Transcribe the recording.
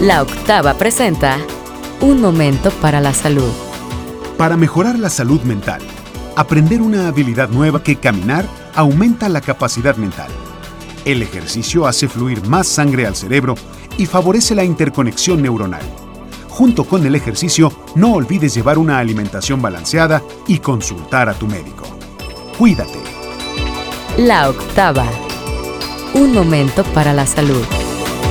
La Octava presenta Un momento para la salud. Para mejorar la salud mental, aprender una habilidad nueva que caminar aumenta la capacidad mental. El ejercicio hace fluir más sangre al cerebro y favorece la interconexión neuronal. Junto con el ejercicio, no olvides llevar una alimentación balanceada y consultar a tu médico. Cuídate. La Octava. Un momento para la salud.